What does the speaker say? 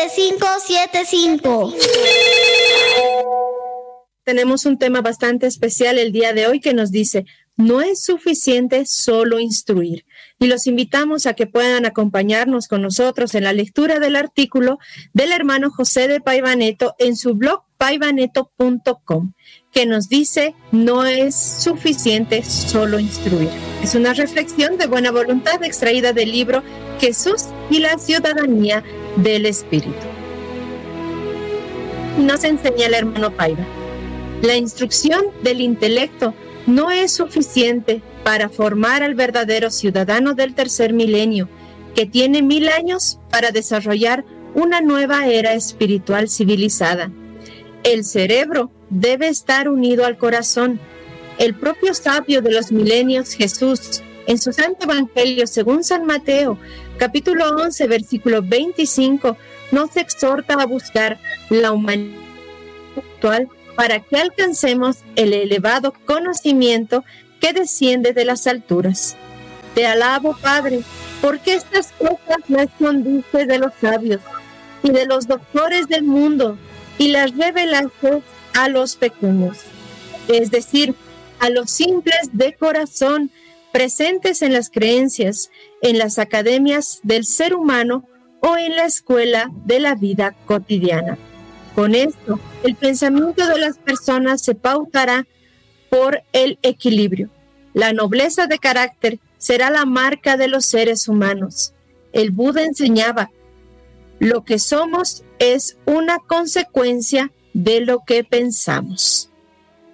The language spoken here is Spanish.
7575. Tenemos un tema bastante especial el día de hoy que nos dice: no es suficiente solo instruir. Y los invitamos a que puedan acompañarnos con nosotros en la lectura del artículo del hermano José de Paivaneto en su blog paivaneto.com, que nos dice: no es suficiente solo instruir. Es una reflexión de buena voluntad extraída del libro Jesús y la ciudadanía del Espíritu. Nos enseña el hermano Paiva: la instrucción del intelecto no es suficiente para formar al verdadero ciudadano del tercer milenio, que tiene 1000 años para desarrollar una nueva era espiritual civilizada. El cerebro debe estar unido al corazón. El propio sabio de los milenios, Jesús, en su Santo Evangelio según San Mateo, capítulo 11, versículo 25, nos exhorta a buscar la humanidad actual para que alcancemos el elevado conocimiento que desciende de las alturas. Te alabo, Padre, porque estas cosas las escondiste de los sabios y de los doctores del mundo y las revelaste a los pequeños, es decir, a los simples de corazón, presentes en las creencias, en las academias del ser humano o en la escuela de la vida cotidiana. Con esto, el pensamiento de las personas se pautará por el equilibrio. La nobleza de carácter será la marca de los seres humanos. El Buda enseñaba: lo que somos es una consecuencia de lo que pensamos.